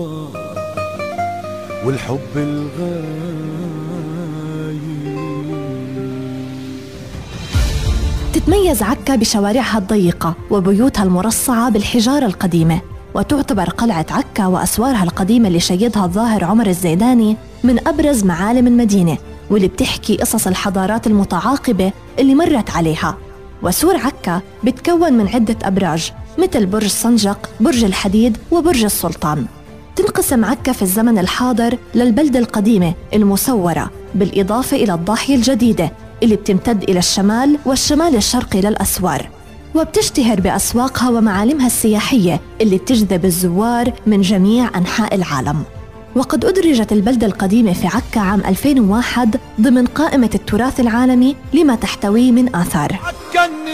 والحب الغايب. تتميز عكا بشوارعها الضيقة وبيوتها المرصعة بالحجارة القديمة، وتعتبر قلعة عكا وأسوارها القديمة اللي شيدها الظاهر عمر الزيداني من أبرز معالم المدينة، واللي بتحكي قصص الحضارات المتعاقبة اللي مرت عليها. وسور عكا بتكون من عدة أبراج مثل برج صنجق، برج الحديد، وبرج السلطان. تنقسم عكا في الزمن الحاضر للبلدة القديمة المسورة، بالإضافة إلى الضاحية الجديدة اللي بتمتد إلى الشمال والشمال الشرقي للأسوار، وبتشتهر بأسواقها ومعالمها السياحية اللي بتجذب الزوار من جميع أنحاء العالم. وقد أدرجت البلدة القديمة في عكا عام 2001 ضمن قائمة التراث العالمي لما تحتويه من آثار.